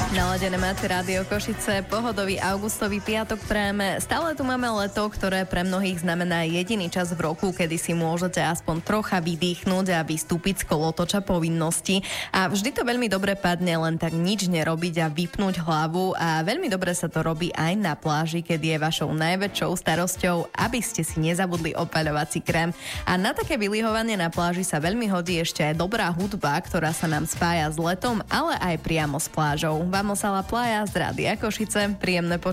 Naladené máte Rádio Košice, pohodový augustový piatok prajeme. Stále tu máme leto, ktoré pre mnohých znamená jediný čas v roku, kedy si môžete aspoň trocha vydýchnuť a vystúpiť z kolotoča povinnosti. A vždy to veľmi dobre padne, len tak nič nerobiť a vypnúť hlavu. A veľmi dobre sa to robí aj na pláži, keď je vašou najväčšou starosťou, aby ste si nezabudli opaľovací krém. A na také vylihovanie na pláži sa veľmi hodí ešte aj dobrá hudba, ktorá sa nám spája s letom, ale aj priamo s plážou. Vamos a la playa z Rádia Košice. Príjemné